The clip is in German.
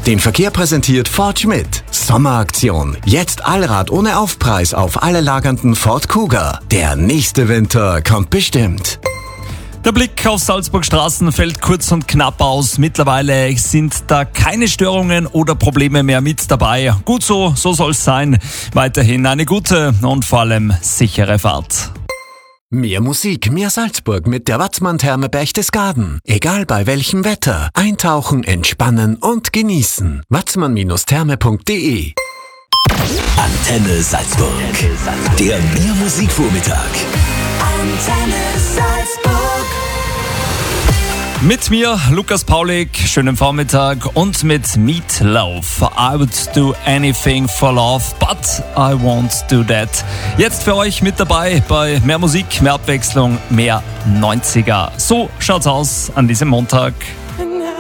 Den Verkehr präsentiert Ford Schmidt. Sommeraktion. Jetzt Allrad ohne Aufpreis auf alle lagernden Ford Kuga. Der nächste Winter kommt bestimmt. Der Blick auf Salzburg Straßen fällt kurz und knapp aus. Mittlerweile sind da keine Störungen oder Probleme mehr mit dabei. Gut so soll's sein. Weiterhin eine gute und vor allem sichere Fahrt. Mehr Musik, mehr Salzburg mit der Watzmann-Therme Berchtesgaden. Egal bei welchem Wetter. Eintauchen, entspannen und genießen. watzmann-therme.de. Antenne Salzburg. Der Mehr Musikvormittag. Antenne Salzburg. Mit mir, Lukas Paulik, schönen Vormittag und mit Meat Loaf. I would do anything for love, but I won't do that. Jetzt für euch mit dabei bei mehr Musik, mehr Abwechslung, mehr 90er. So schaut's aus an diesem Montag.